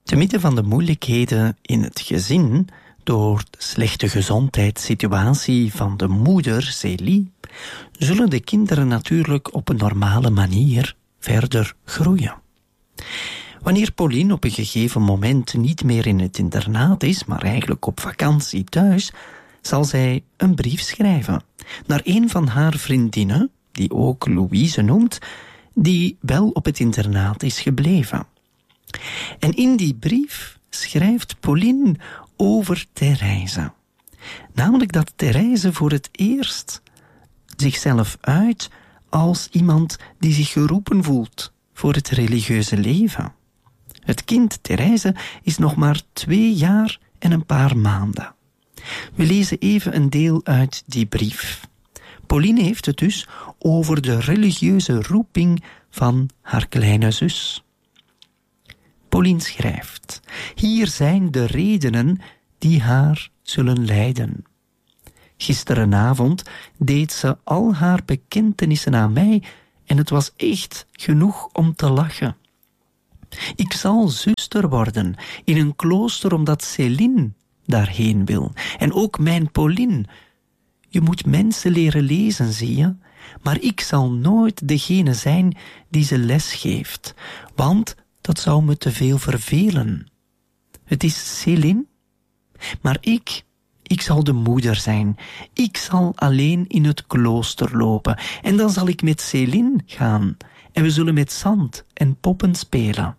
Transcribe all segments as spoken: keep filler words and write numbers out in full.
Te midden van de moeilijkheden in het gezin, door de slechte gezondheidssituatie van de moeder, Célie, zullen de kinderen natuurlijk op een normale manier verder groeien. Wanneer Pauline op een gegeven moment niet meer in het internaat is, maar eigenlijk op vakantie thuis, zal zij een brief schrijven naar een van haar vriendinnen, die ook Louise noemt, die wel op het internaat is gebleven. En in die brief schrijft Pauline over Therese. Namelijk dat Therese voor het eerst zichzelf uit als iemand die zich geroepen voelt voor het religieuze leven. Het kind Therese is nog maar twee jaar en een paar maanden. We lezen even een deel uit die brief. Pauline heeft het dus over de religieuze roeping van haar kleine zus. Pauline schrijft: hier zijn de redenen die haar zullen leiden. Gisterenavond deed ze al haar bekentenissen aan mij en het was echt genoeg om te lachen. Ik zal zuster worden in een klooster omdat Céline daarheen wil. En ook mijn Pauline. Je moet mensen leren lezen, zie je? Maar ik zal nooit degene zijn die ze les geeft, want dat zou me te veel vervelen. Het is Céline, maar ik, ik zal de moeder zijn. Ik zal alleen in het klooster lopen en dan zal ik met Céline gaan en we zullen met zand en poppen spelen.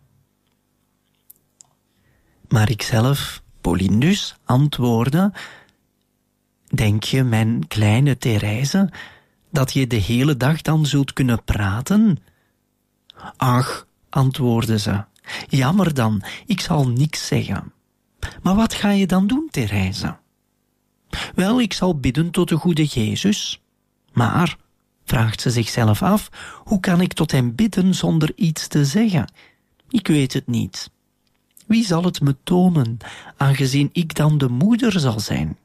Maar ikzelf, Pauline dus, antwoordde: denk je, mijn kleine Therese, dat je de hele dag dan zult kunnen praten? Ach, antwoordde ze, jammer dan, ik zal niks zeggen. Maar wat ga je dan doen, Therese? Wel, ik zal bidden tot de goede Jezus. Maar, vraagt ze zichzelf af, hoe kan ik tot hem bidden zonder iets te zeggen? Ik weet het niet. Wie zal het me tonen, aangezien ik dan de moeder zal zijn?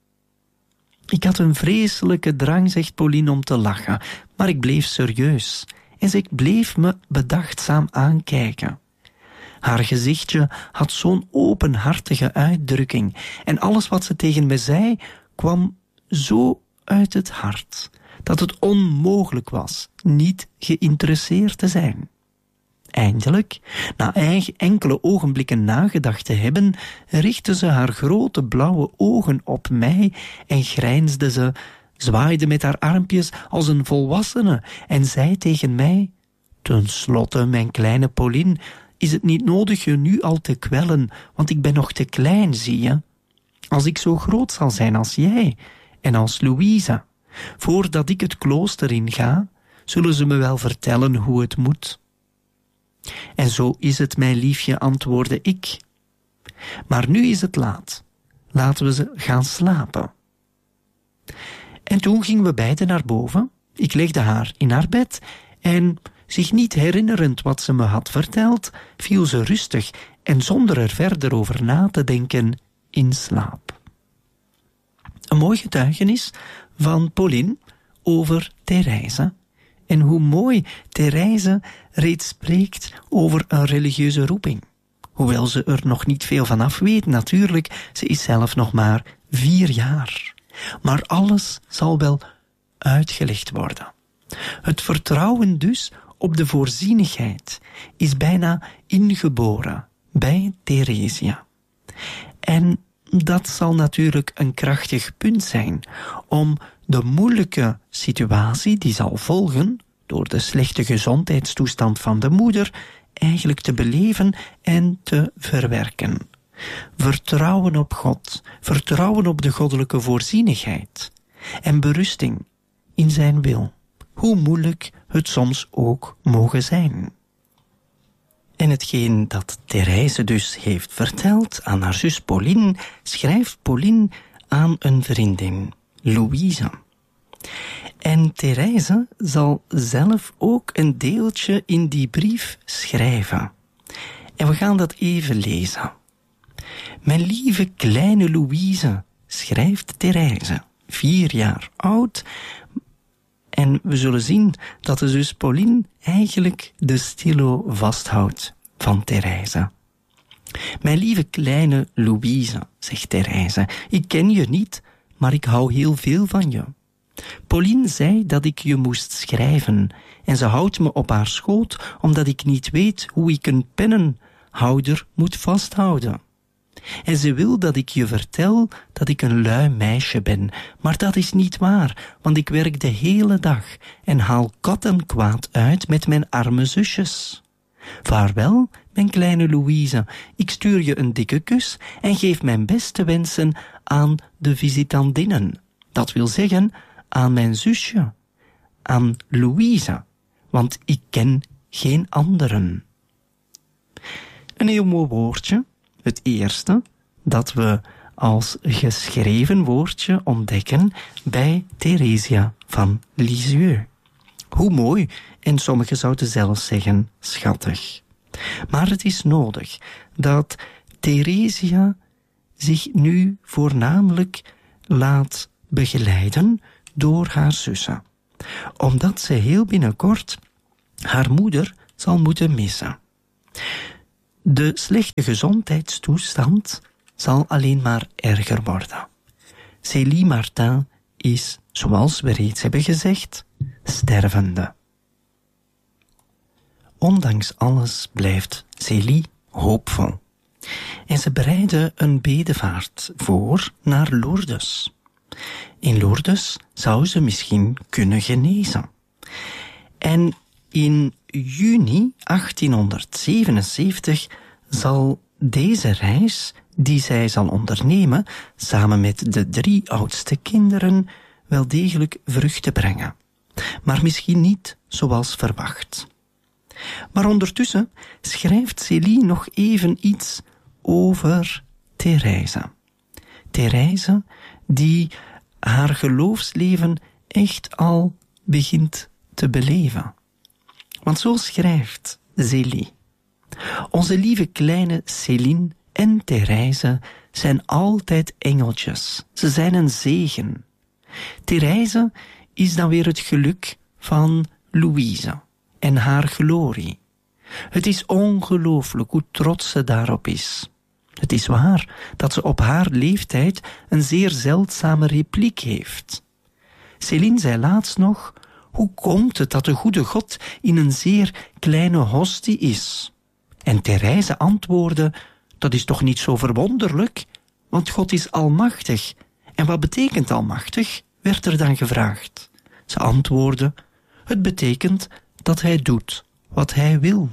Ik had een vreselijke drang, zegt Pauline, om te lachen, maar ik bleef serieus en ze bleef me bedachtzaam aankijken. Haar gezichtje had zo'n openhartige uitdrukking en alles wat ze tegen me zei kwam zo uit het hart, dat het onmogelijk was niet geïnteresseerd te zijn. Eindelijk, na enkele ogenblikken nagedacht te hebben, richtte ze haar grote blauwe ogen op mij en grijnsde ze, zwaaide met haar armpjes als een volwassene en zei tegen mij: ten slotte, mijn kleine Pauline, is het niet nodig je nu al te kwellen, want ik ben nog te klein, zie je? Als ik zo groot zal zijn als jij en als Louise, voordat ik het klooster inga, zullen ze me wel vertellen hoe het moet. En zo is het, mijn liefje, antwoordde ik. Maar nu is het laat. Laten we ze gaan slapen. En toen gingen we beiden naar boven. Ik legde haar in haar bed en, zich niet herinnerend wat ze me had verteld, viel ze rustig en zonder er verder over na te denken in slaap. Een mooi getuigenis van Pauline over Therese. En hoe mooi Therese reeds spreekt over een religieuze roeping. Hoewel ze er nog niet veel van af weet, natuurlijk, ze is zelf nog maar vier jaar. Maar alles zal wel uitgelegd worden. Het vertrouwen dus op de voorzienigheid is bijna ingeboren bij Theresia. En dat zal natuurlijk een krachtig punt zijn om de moeilijke situatie die zal volgen door de slechte gezondheidstoestand van de moeder eigenlijk te beleven en te verwerken. Vertrouwen op God, vertrouwen op de goddelijke voorzienigheid en berusting in zijn wil, hoe moeilijk het soms ook mogen zijn. En hetgeen dat Therese dus heeft verteld aan haar zus Pauline, schrijft Pauline aan een vriendin, Louise. En Therese zal zelf ook een deeltje in die brief schrijven. En we gaan dat even lezen. Mijn lieve kleine Louise, schrijft Therese, vier jaar oud. En we zullen zien dat de zus Pauline eigenlijk de stilo vasthoudt van Therese. Mijn lieve kleine Louise, zegt Therese, ik ken je niet, maar ik hou heel veel van je. Pauline zei dat ik je moest schrijven en ze houdt me op haar schoot omdat ik niet weet hoe ik een pennenhouder moet vasthouden. En ze wil dat ik je vertel dat ik een lui meisje ben, maar dat is niet waar, want ik werk de hele dag en haal kat en kwaad uit met mijn arme zusjes. Vaarwel, mijn kleine Louise, ik stuur je een dikke kus en geef mijn beste wensen aan de visitandinnen. Dat wil zeggen, aan mijn zusje, aan Louise, want ik ken geen anderen. Een heel mooi woordje, het eerste dat we als geschreven woordje ontdekken bij Theresia van Lisieux. Hoe mooi, en sommigen zouden zelfs zeggen schattig. Maar het is nodig dat Theresia zich nu voornamelijk laat begeleiden door haar zussen, omdat ze heel binnenkort haar moeder zal moeten missen. De slechte gezondheidstoestand zal alleen maar erger worden. Célie Martin is, zoals we reeds hebben gezegd, stervende. Ondanks alles blijft Célie hoopvol. En ze bereidde een bedevaart voor naar Lourdes. In Lourdes zou ze misschien kunnen genezen. En in juni achttienhonderdzevenenzeventig zal deze reis, die zij zal ondernemen, samen met de drie oudste kinderen, wel degelijk vruchten brengen. Maar misschien niet zoals verwacht. Maar ondertussen schrijft Célie nog even iets over Therese. Therese, die haar geloofsleven echt al begint te beleven. Want zo schrijft Célie: onze lieve kleine Céline en Therese zijn altijd engeltjes. Ze zijn een zegen. Therese is dan weer het geluk van Louise en haar glorie. Het is ongelooflijk hoe trots ze daarop is. Het is waar dat ze op haar leeftijd een zeer zeldzame repliek heeft. Céline zei laatst nog: hoe komt het dat de goede God in een zeer kleine hostie is? En Therese antwoordde: dat is toch niet zo verwonderlijk, want God is almachtig. En wat betekent almachtig? Werd er dan gevraagd. Ze antwoordde: het betekent dat hij doet wat hij wil.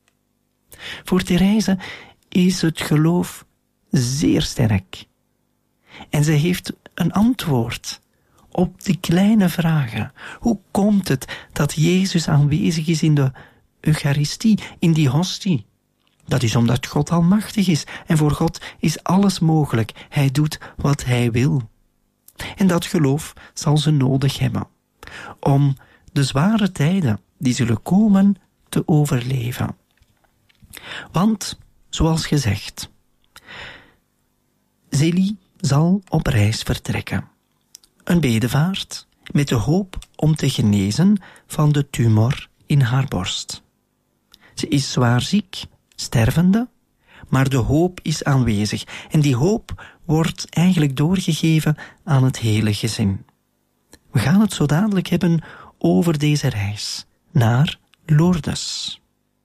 Voor Therese is het geloof zeer sterk. En zij heeft een antwoord op die kleine vragen. Hoe komt het dat Jezus aanwezig is in de Eucharistie, in die hostie? Dat is omdat God almachtig is en voor God is alles mogelijk. Hij doet wat hij wil. En dat geloof zal ze nodig hebben om de zware tijden die zullen komen te overleven. Want, zoals gezegd, Célie zal op reis vertrekken. Een bedevaart met de hoop om te genezen van de tumor in haar borst. Ze is zwaar ziek, stervende, maar de hoop is aanwezig en die hoop wordt eigenlijk doorgegeven aan het hele gezin. We gaan het zo dadelijk hebben over deze reis naar Lourdes.